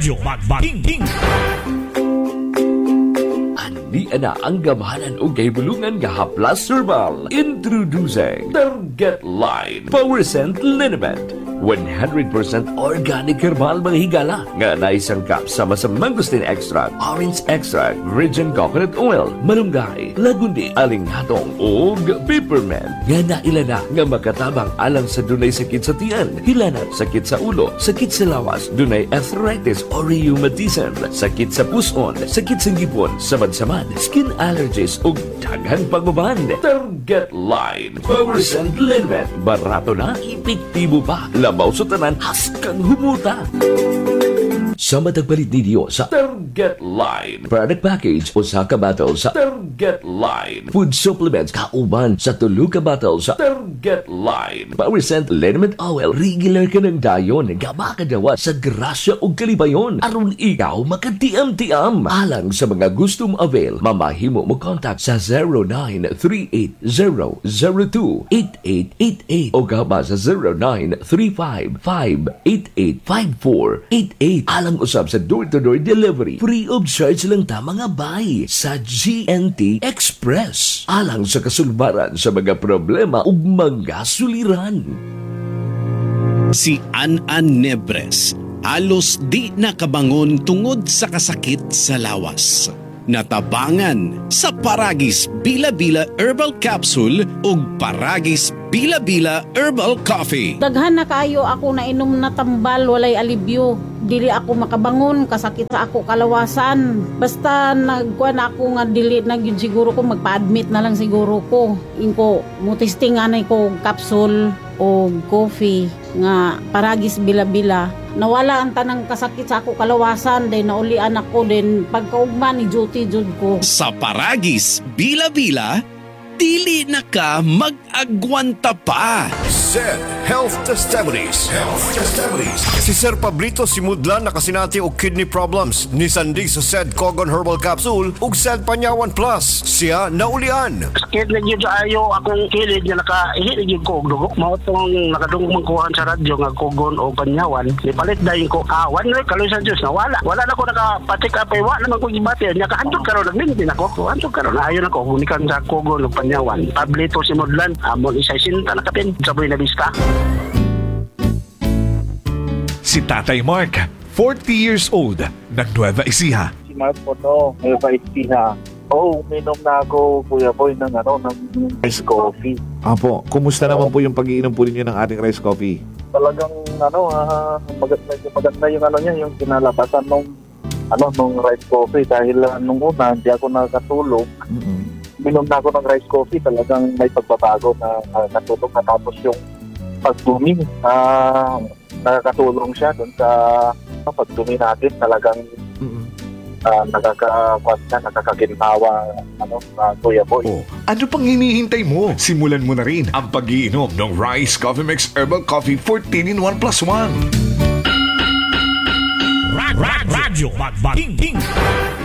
Radyo Magbating. Di ana ang gamahanan o gahibulungan nga haplas herbal. Introducing Target Line Power Scent Liniment. 100% organic herbal mga higala nga naisangkap sama sa mangosteen extract, orange extract, virgin coconut oil, malunggay, lagundi, alinghatong ug peppermint nga nailana nga makatabang alang sa dunay sakit sa tiyan, hilanat, sakit sa ulo, sakit sa lawas, dunay arthritis or rheumatism, sakit sa puson, sakit sa ngipon, samad-samad, skin allergies ug daghan pagbaban. Target Line Power Scent Liniment. Barato na, epektibo pa. Labaw sa tanan, haskang humuta. Sa matagpalit ninyo sa Target Line product package, usa ka bottle sa Target Line food supplements, kauban sa tulo ka bottle sa Target Line Power Scent Liniment Oil. Regular ka ng dayon nga makadawa sa grasya o kalibayon aron ikaw makatiam-tiam. Alang sa mga gustong avail, mamahimo mo contact sa 0938-002-8888 o gaba sa 0935-588-5488. Alang usab sa door-to-door delivery. Free of charge lang ta mga bay sa GNT Express. Alang sa kasulbaran sa mga problema ug mga suliran. Si An-An Nebres halos di nakabangon tungod sa kasakit sa lawas. Natabangan sa Paragis Bila-Bila Herbal Capsule ug Paragis Bila-Bila Herbal Coffee. Daghan na kayo ako na inom na tambal, walay alibyo. Dili ako makabangon, kasakit sa ako kalawasan. Basta nagkuhan ako nga dili na yun siguro ko, magpa-admit na lang siguro ko. Inko, mutistingan ko capsule o coffee nga Paragis Bila-Bila. Nawala ang tanang kasakit sa ako kalawasan, then naulian ako, then pagkaugma ni duty jud ko. Sa Paragis Bila-Bila, dili na ka mag-agwanta pa. SED Health Testimonies. Si Sir Pablito Simudlan nakasinati og kidney problems ni Sandy sa SED Cogon Herbal Capsule ug SED Panyawan Plus. Siya naulian. Sakit na yun ayo akong kilid nga nakaihit yun ko og dugo. Mao tong nakadungog man kuhaan sa radyo nga Cogon o Panyawan. Nipalit dayon ko one week kaloy sa Diyos na wala na ko nakapatik apay wa naman ko gibati nya kahantod karon nagminti nako. Hantod karon ayo na ko hunikan sa Cogon ug Panyawan. Pablito Simudlan amon isay sinta nakapin sa Buena Vista. Si Tatay Mark, 40 years old, ng Nueva Ecija. Si Mark po to, Nueva Ecija. Uminom na ako, Kuya Boy, ng rice coffee. Apo, kumusta naman po yung pag-iinom po ninyo ng ating rice coffee? Talagang maganda yung niya, yung kinalabasan nung rice coffee dahil nung una hindi ako nakatulog. Minom na ako ng rice coffee, talagang may pagbabago na natulog na tapos yung pagdumi, nakakatulong siya dun sa pagdumi natin, talagang nakakaginhawa Kuya Boy. Ano pang hinihintay mo? Simulan mo na rin ang pag-iinom ng Rice Coffee Mix Herbal Coffee 14 in 1 plus 1. Radyo Magbating.